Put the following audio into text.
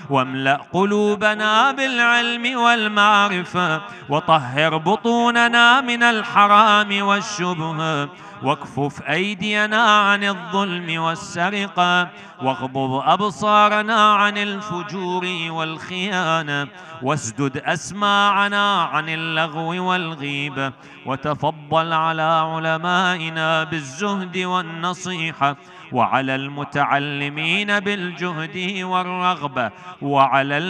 واملأ قلوبنا بالعلم والمعرفة، وطهر بطوننا من الحرام والشبهة، واكفف أيدينا عن الظلم والسرقة، واغضض أبصارنا عن الفجور والخيانة، واسدد أسماعنا عن اللغو والغيبة، وتفضل على علمائنا بالزهد والنصيحة، وعلى المتعلمين بالجهد والرغبة، وعلى